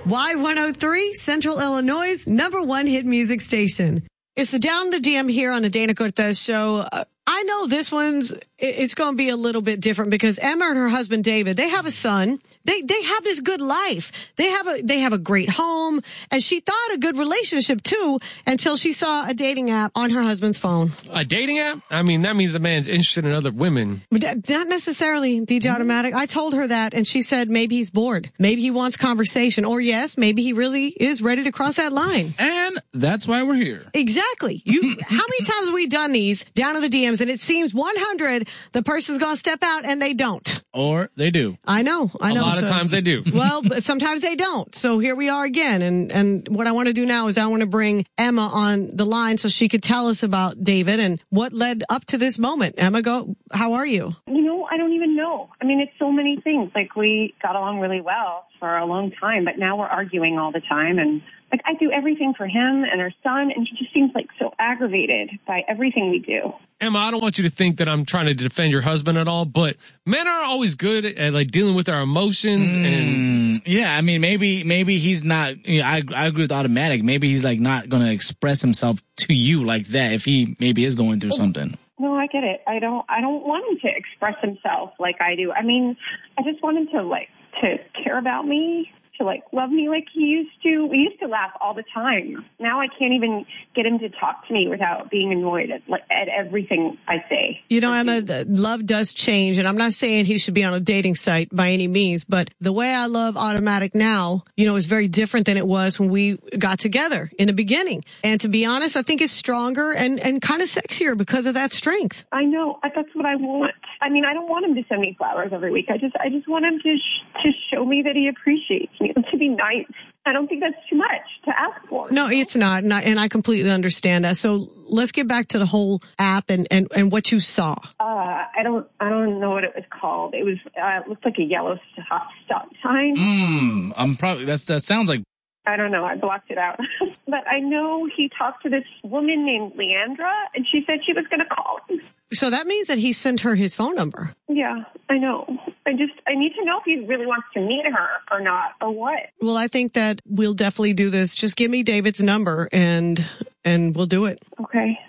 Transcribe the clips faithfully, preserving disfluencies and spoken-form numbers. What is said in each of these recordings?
Y one oh three, Central Illinois' number one hit music station. It's the Down the D M here on the Dana Cortez Show. Uh, I know this one's, it's going to be a little bit different because Emma and her husband David, they have a son. They they have this good life. They have a they have a great home, and she thought a good relationship too until she saw a dating app on her husband's phone. A dating app? I mean, that means the man's interested in other women. But not necessarily, D J Automatic. I told her that, and she said maybe he's bored. Maybe he wants conversation, or yes, maybe he really is ready to cross that line. And that's why we're here. Exactly. You. How many times have we done these down to the D Ms, and it seems one hundred the person's going to step out, and they don't. Or they do. I know. I know. A lot so, of times they do. Well, but sometimes they don't. So here we are again. And, and what I want to do now is I want to bring Emma on the line so she could tell us about David and what led up to this moment. Emma, go. How are you? You know, I don't even know. I mean, it's so many things. Like, we got along really well for a long time, but now we're arguing all the time. And like, I do everything for him and our son, and he just seems like so aggravated by everything we do. Emma, I don't want you to think that I'm trying to defend your husband at all, but men are always good at like dealing with our emotions. Mm, and yeah, I mean, maybe maybe he's not. You know, I I agree with Automatic. Maybe he's like not going to express himself to you like that if he maybe is going through something. No, I get it. I don't. I don't want him to express himself like I do. I mean, I just want him to like to care about me, to like love me like he used to. We used to laugh all the time. Now I can't even get him to talk to me without being annoyed at, like, at everything I say. You know, Emma, love does change, and I'm not saying he should be on a dating site by any means, but the way I love Automatic now, you know, is very different than it was when we got together in the beginning. And to be honest, I think it's stronger and, and kind of sexier because of that strength. I know. That's what I want. I mean, I don't want him to send me flowers every week. I just, I just want him to, sh- to show me that he appreciates me, to be nice. I don't think that's too much to ask for. No, it's not. And I, and I completely understand that. So let's get back to the whole app and, and, and what you saw. Uh, I don't, I don't know what it was called. It was, uh, it looked like a yellow stop, stop sign. Hmm. I'm probably, that's, that sounds like. I don't know. I blocked it out. But I know he talked to this woman named Leandra, and she said she was going to call him. So that means that he sent her his phone number. Yeah, I know. I just, I need to know if he really wants to meet her or not, or what. Well, I think that we'll definitely do this. Just give me David's number, and and we'll do it. Okay.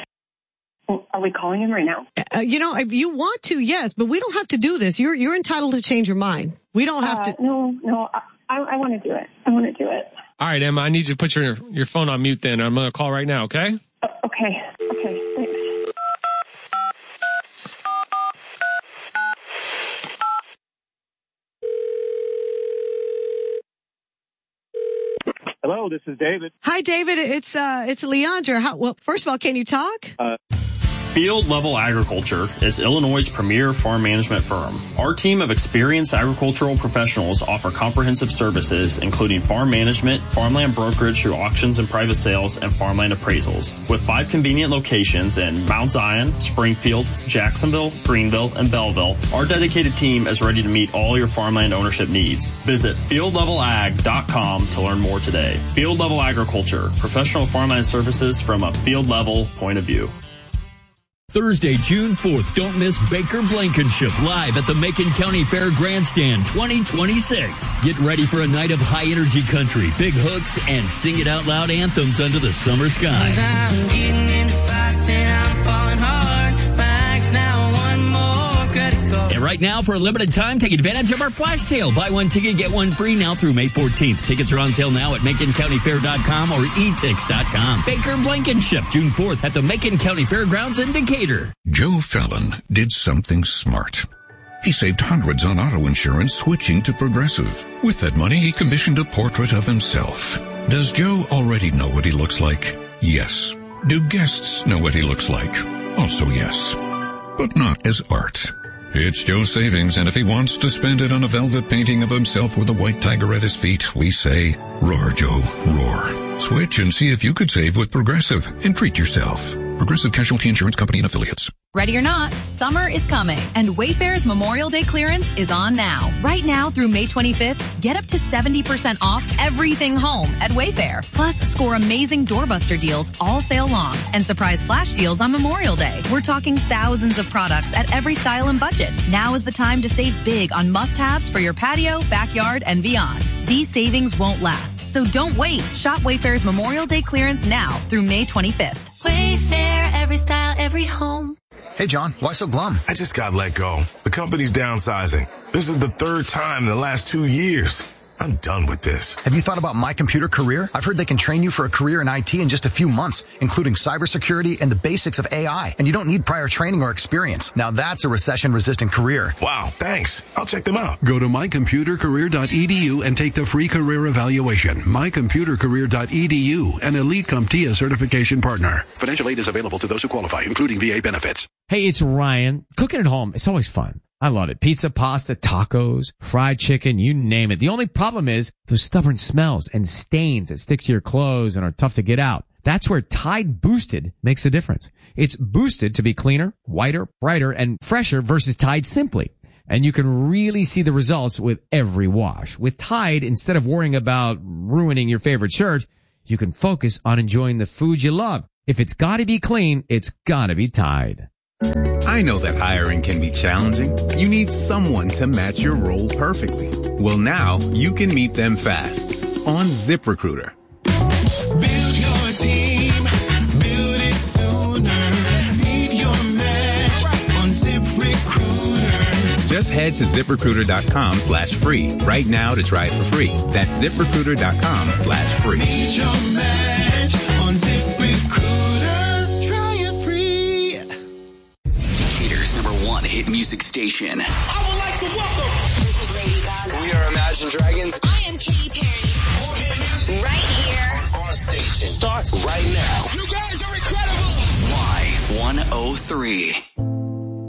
It's, are we calling him right now? Uh, you know, if you want to, yes, but we don't have to do this. You're you're entitled to change your mind. We don't have uh, to. No, no, I, I, I want to do it. I want to do it. All right, Emma, I need you to put your your phone on mute then. I'm going to call right now, okay? Uh, okay. Okay, thanks. Hello, this is David. Hi, David. It's uh, it's Leandra. How, well, first of all, can you talk? Uh, Field Level Agriculture is Illinois' premier farm management firm. Our team of experienced agricultural professionals offer comprehensive services, including farm management, farmland brokerage through auctions and private sales, and farmland appraisals. With five convenient locations in Mount Zion, Springfield, Jacksonville, Greenville, and Belleville, our dedicated team is ready to meet all your farmland ownership needs. Visit field level ag dot com to learn more today. Field Level Agriculture, professional farmland services from a field level point of view. Thursday, June fourth, don't miss Baker Blankenship live at the Macon County Fair Grandstand twenty twenty-six. Get ready for a night of high-energy country, big hooks, and sing it out loud anthems under the summer sky. I'm getting into fights and I'm falling hard. My ex now one more credit card. And right now, for a limited time, take advantage of our flash sale. Buy one ticket, get one free now through May fourteenth. Tickets are on sale now at macon county fair dot com or e tix dot com. Baker Blankenship, June fourth at the Macon County Fairgrounds in Decatur. Joe Fallon did something smart. He saved hundreds on auto insurance switching to Progressive. With that money, he commissioned a portrait of himself. Does Joe already know what he looks like? Yes. Do guests know what he looks like? Also yes. But not as art. It's Joe's savings, and if he wants to spend it on a velvet painting of himself with a white tiger at his feet, we say, roar, Joe, roar. Switch and see if you could save with Progressive and treat yourself. Progressive Casualty Insurance Company and Affiliates. Ready or not, summer is coming, and Wayfair's Memorial Day clearance is on now. Right now through May twenty-fifth, get up to seventy percent off everything home at Wayfair. Plus, score amazing doorbuster deals all sale long and surprise flash deals on Memorial Day. We're talking thousands of products at every style and budget. Now is the time to save big on must-haves for your patio, backyard, and beyond. These savings won't last, so don't wait. Shop Wayfair's Memorial Day clearance now through May twenty-fifth. Wayfair, every style, every home. Hey, John, why so glum? I just got let go. The company's downsizing. This is the third time in the last two years. I'm done with this. Have you thought about My Computer Career? I've heard they can train you for a career in I T in just a few months, including cybersecurity and the basics of A I. And you don't need prior training or experience. Now that's a recession-resistant career. Wow, thanks. I'll check them out. Go to my computer career dot e d u and take the free career evaluation. my computer career dot e d u, an Elite CompTIA certification partner. Financial aid is available to those who qualify, including V A benefits. Hey, it's Ryan. Cooking at home, it's always fun. I love it. Pizza, pasta, tacos, fried chicken, you name it. The only problem is those stubborn smells and stains that stick to your clothes and are tough to get out. That's where Tide Boosted makes a difference. It's boosted to be cleaner, whiter, brighter, and fresher versus Tide Simply. And you can really see the results with every wash. With Tide, instead of worrying about ruining your favorite shirt, you can focus on enjoying the food you love. If it's gotta be clean, it's gotta be Tide. I know that hiring can be challenging. You need someone to match your role perfectly. Well, now you can meet them fast on ZipRecruiter. Build your team, build it sooner. Meet your match on ZipRecruiter. Just head to ZipRecruiter.com slash free right now to try it for free. That's ZipRecruiter.com slash free. Meet your match on ZipRecruiter. Try it free. Decatur's number one hit music station. I would like to welcome. This is Lady Gaga. We are Imagine Dragons. I am Katy Perry. Right here. Our station starts right now. You guys are incredible. Y one oh three.